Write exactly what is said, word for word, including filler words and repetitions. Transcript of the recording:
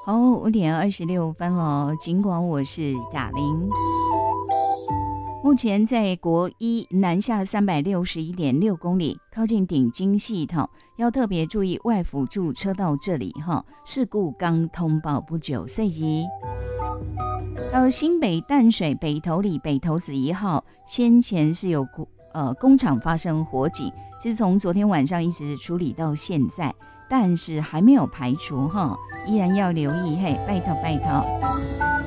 好，五点二十六分了。尽管我是贾玲，目前在国一南下三百六十一点六公里，靠近顶金系统，要特别注意外辅助车道这里哈，事故刚通报不久，所以到新北淡水北投里北投子一号，先前是有呃工厂发生火警，是从昨天晚上一直处理到现在，但是还没有排除哈，依然要留意，嘿，拜托拜托。